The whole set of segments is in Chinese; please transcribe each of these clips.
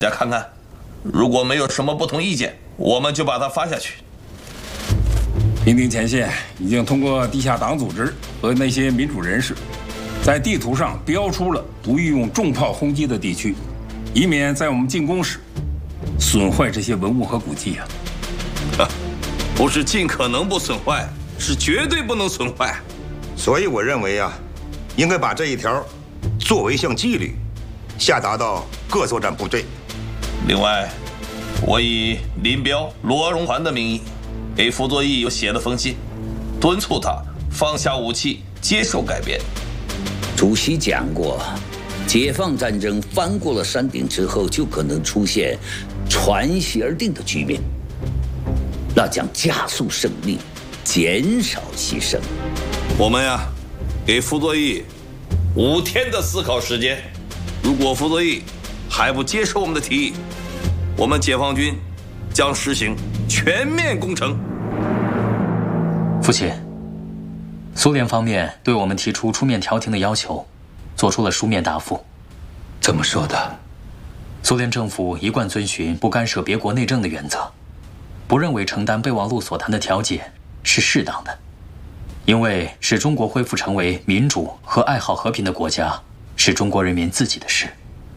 大家看看，如果没有什么不同意见，我们就把它发下去。 平定前线已经通过地下党组织和那些民主人士，在地图上标出了不宜用重炮轰击的地区，以免在我们进攻时损坏这些文物和古迹啊。 不是尽可能不损坏，是绝对不能损坏。 所以我认为啊，应该把这一条作为项纪律，下达到各作战部队。 另外，我以林彪、罗荣桓的名义，给傅作义又写了封信，敦促他放下武器，接受改编。 主席讲过，解放战争翻过了山顶之后，就可能出现传檄而定的局面，那将加速胜利，减少牺牲。 我们呀，给傅作义5天的思考时间。如果傅作义还不接受我们的提议，我们解放军将实行全面攻城。 父亲，苏联方面对我们提出出面调停的要求，做出了书面答复。 怎么说的？ 苏联政府一贯遵循不干涉别国内政的原则，不认为承担备忘录所谈的调解是适当的，因为使中国恢复成为民主和爱好和平的国家，是中国人民自己的事。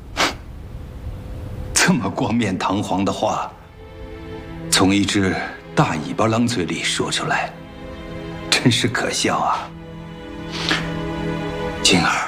这么冠冕堂皇的话，从一只大尾巴狼嘴里说出来，真是可笑啊！金儿，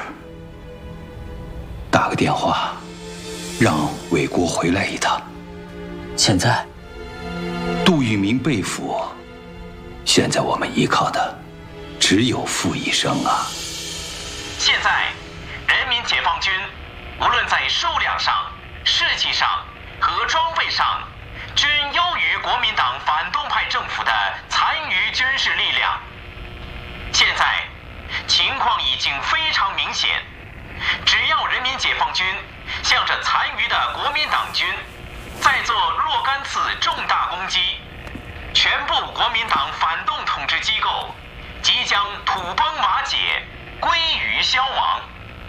打个电话，让伟国回来一趟。 现在， 杜聿明被俘，现在我们依靠的只有傅医生啊。 现在，人民解放军无论在数量上、士气上和装备上，均优于国民党反动派政府的残余军事力量。现在，情况已经非常明显，只要人民解放军向着残余的国民党军再做若干次重大攻击，全部国民党反动统治机构即将土崩瓦解，归于消亡。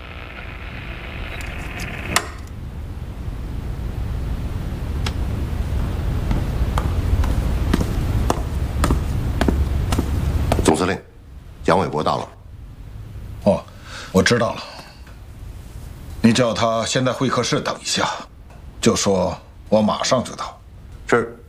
总司令，蒋纬国到了。 哦，我知道了。你叫他先在会客室等一下，就说我马上就到。 是。